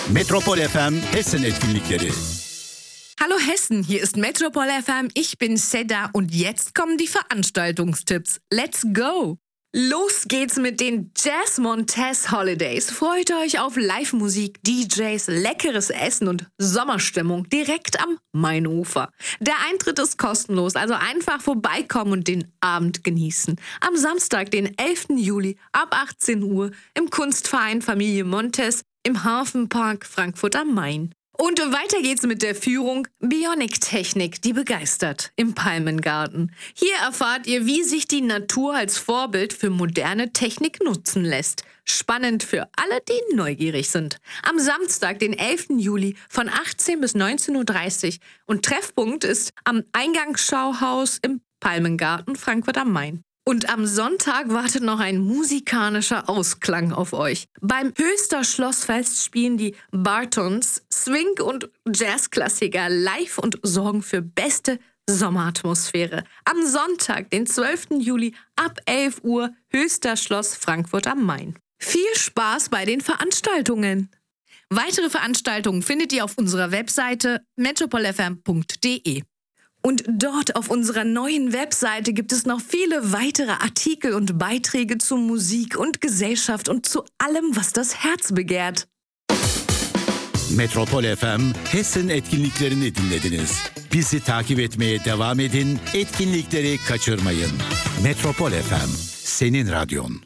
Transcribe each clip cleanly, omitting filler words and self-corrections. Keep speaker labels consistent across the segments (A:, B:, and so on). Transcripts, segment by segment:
A: Metropol FM Hessen Etkinlikleri.
B: Hallo Hessen, hier ist Metropol FM, ich bin Seda und jetzt kommen die Veranstaltungstipps. Let's go! Los geht's mit den Jazz Montez Holidays. Freut euch auf Live-Musik, DJs, leckeres Essen und Sommerstimmung direkt am Mainufer. Der Eintritt ist kostenlos, also einfach vorbeikommen und den Abend genießen. Am Samstag, den 11. Juli ab 18 Uhr im Kunstverein Familie Montez im Hafenpark Frankfurt am Main. Und weiter geht's mit der Führung Bionic-Technik, die begeistert, im Palmengarten. Hier erfahrt ihr, wie sich die Natur als Vorbild für moderne Technik nutzen lässt. Spannend für alle, die neugierig sind. Am Samstag, den 11. Juli von 18 bis 19.30 Uhr und Treffpunkt ist am Eingangsschauhaus im Palmengarten Frankfurt am Main. Und am Sonntag wartet noch ein musikalischer Ausklang auf euch. Beim Höchster Schlossfest spielen die Bartons Swing- und Jazzklassiker live und sorgen für beste Sommeratmosphäre. Am Sonntag, den 12. Juli ab 11 Uhr, Höchster Schloss Frankfurt am Main. Viel Spaß bei den Veranstaltungen! Weitere Veranstaltungen findet ihr auf unserer Webseite metropolfm.de. Und dort auf unserer neuen Webseite gibt es noch viele weitere Artikel und Beiträge zu Musik und Gesellschaft und zu allem, was das Herz begehrt.
A: Metropol FM Hessen etkinliklerini dinlediniz. Bizi takip etmeye devam edin, etkinlikleri kaçırmayın. Metropol FM, senin radyon.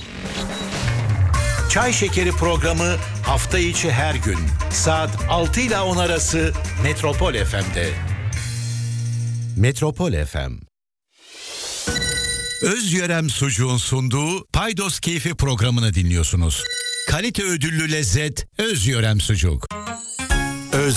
A: Çay Şekeri programı hafta içi her gün saat 6 ile 10 arası Metropol FM'de. Metropol FM. Özyörem Sucuğun sunduğu Paydos Keyfi programını dinliyorsunuz. Kalite ödüllü lezzet Özyörem Sucuk.